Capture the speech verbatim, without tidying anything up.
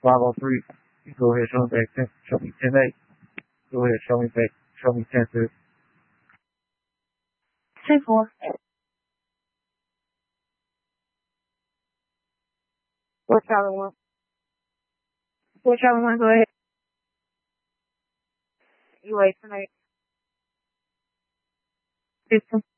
five oh three. Go ahead, show me back ten. Show me ten eight. Go ahead, show me back. Show me ten two. ten four. Four Charlie one. Four Charlie one, go ahead. You wait tonight. System.